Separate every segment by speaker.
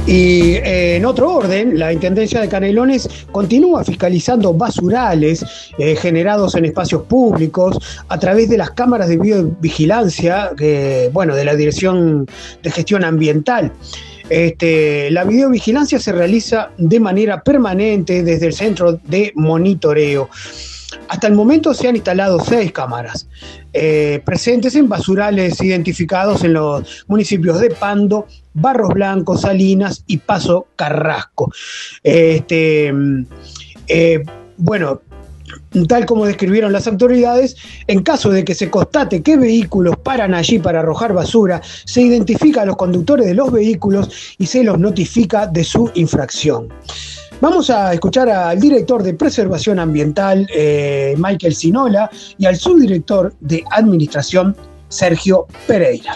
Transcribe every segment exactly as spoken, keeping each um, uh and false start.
Speaker 1: Y eh, en otro orden, la Intendencia de Canelones continúa fiscalizando basurales eh, generados en espacios públicos a través de las cámaras de videovigilancia, que, bueno, de la Dirección de Gestión Ambiental. Este, la videovigilancia se realiza de manera permanente desde el centro de monitoreo. Hasta el momento se han instalado seis cámaras eh, presentes en basurales identificados en los municipios de Pando, Barros Blancos, Salinas y Paso Carrasco. Este, eh, bueno, tal como describieron las autoridades, en caso de que se constate que vehículos paran allí para arrojar basura, se identifica a los conductores de los vehículos y se los notifica de su infracción. Vamos a escuchar al director de Preservación Ambiental, eh, Michael Sinola, y al subdirector de Administración, Sergio Pereira.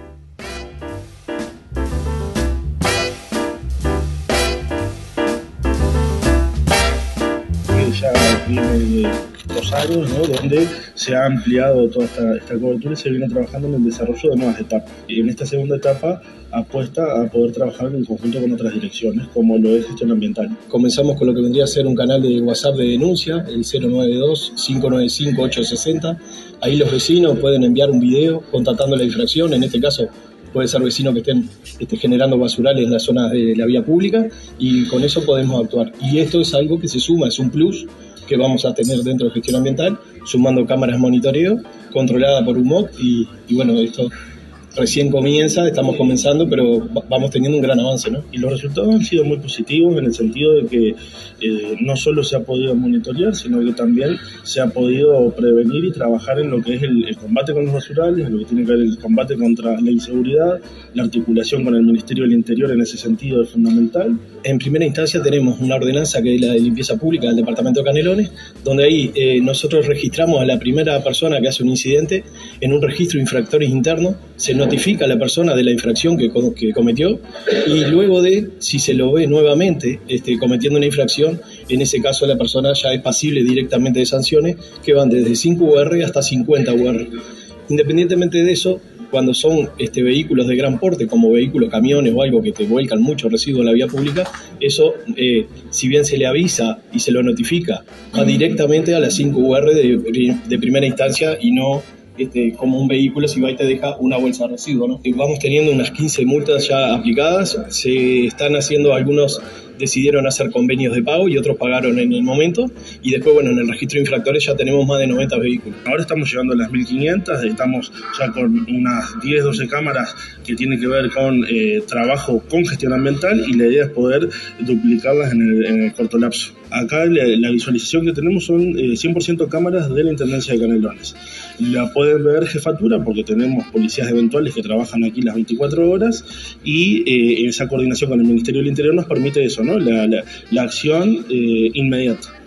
Speaker 2: Ya viene dos años, ¿no?, donde se ha ampliado toda esta, esta cobertura y se viene trabajando en el desarrollo de nuevas etapas. Y en esta segunda etapa apuesta a poder trabajar en conjunto con otras direcciones, como lo es gestión ambiental.
Speaker 3: Comenzamos con lo que vendría a ser un canal de WhatsApp de denuncia, el cero nueve dos, cinco nueve cinco, ocho seis cero. Ahí los vecinos pueden enviar un video constatando la infracción. En este caso puede ser vecinos que estén este, generando basurales en las zonas de la vía pública, y con eso podemos actuar. Y esto es algo que se suma, es un plus que vamos a tener dentro de gestión ambiental, sumando cámaras de monitoreo controlada por U M O C, y, y bueno, esto recién comienza, estamos comenzando, pero vamos teniendo un gran avance, ¿no?
Speaker 2: Y los resultados han sido muy positivos en el sentido de que eh, no solo se ha podido monitorear, sino que también se ha podido prevenir y trabajar en lo que es el, el combate con los basurales, en lo que tiene que ver el combate contra la inseguridad. La articulación con el Ministerio del Interior en ese sentido es fundamental.
Speaker 3: En primera instancia tenemos una ordenanza que es la de limpieza pública del departamento de Canelones, donde ahí eh, nosotros registramos a la primera persona que hace un incidente en un registro de infractores interno, se notifica a la persona de la infracción que, que cometió, y luego de, si se lo ve nuevamente este, cometiendo una infracción, en ese caso la persona ya es pasible directamente de sanciones que van desde cinco U R hasta cincuenta U R. Independientemente de eso, cuando son este, vehículos de gran porte, como vehículos, camiones o algo que te vuelcan mucho residuo en la vía pública, eso, eh, si bien se le avisa y se lo notifica, va directamente a las cinco U R de, de primera instancia, y no Este, como un vehículo si va y te deja una bolsa de residuos, ¿no? Vamos teniendo unas quince multas ya aplicadas, se están haciendo, algunos decidieron hacer convenios de pago y otros pagaron en el momento, y después, bueno, en el registro de infractores ya tenemos más de noventa vehículos.
Speaker 2: Ahora estamos llegando a las mil quinientas, estamos ya con unas diez, doce cámaras que tienen que ver con eh, trabajo con gestión ambiental, y la idea es poder duplicarlas en el, en el corto lapso. Acá la, la visualización que tenemos son eh, cien por ciento cámaras de la Intendencia de Canelones. La pueden ver jefatura porque tenemos policías eventuales que trabajan aquí las veinticuatro horas, y eh, esa coordinación con el Ministerio del Interior nos permite eso, ¿no? La, la, la acción eh, inmediata.